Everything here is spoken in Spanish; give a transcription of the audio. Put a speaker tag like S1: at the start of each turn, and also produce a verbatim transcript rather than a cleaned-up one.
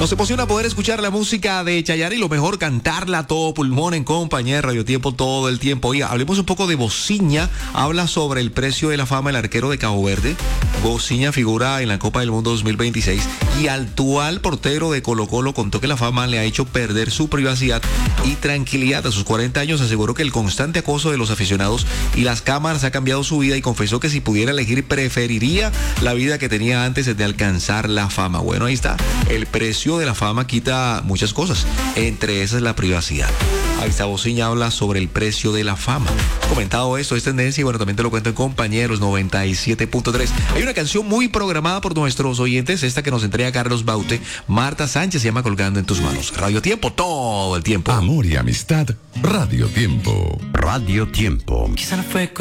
S1: Nos emociona poder escuchar la música de Chayanne y lo mejor cantarla a todo pulmón en compañía de Radio Tiempo todo el tiempo. Oiga, hablemos un poco de Bociña. Habla sobre el precio de la fama, el arquero de Cabo Verde. Bociña figura en la Copa del Mundo dos mil veintiséis y actual portero de Colo Colo contó que la fama le ha hecho perder su privacidad y tranquilidad. A sus cuarenta años aseguró que el constante acoso de los aficionados y las cámaras ha cambiado su vida y confesó que si pudiera elegir preferiría la vida que tenía antes de alcanzar la fama. Bueno, ahí está. El precio de la fama quita muchas cosas, entre esas la privacidad. Ahí está, Bociña habla sobre el precio de la fama. Comentado esto, es tendencia y bueno, también te lo cuento en Compañeros noventa y siete punto tres. Hay una canción muy programada por nuestros oyentes, esta que nos entrega Carlos Baute. Marta Sánchez se llama Colgando en tus manos. Radio Tiempo todo el tiempo.
S2: Amor y amistad, Radio Tiempo.
S3: Radio Tiempo. Quizá no fue